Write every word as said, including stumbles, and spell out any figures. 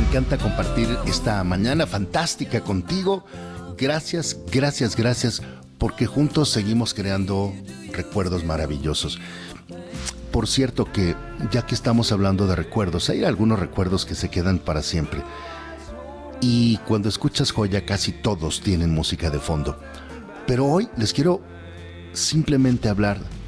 encanta compartir esta mañana fantástica contigo. Gracias, gracias, gracias, porque juntos seguimos creando recuerdos maravillosos. Por cierto que, ya que estamos hablando de recuerdos, hay algunos recuerdos que se quedan para siempre. Y cuando escuchas Joya, casi todos tienen música de fondo. Pero hoy les quiero simplemente hablar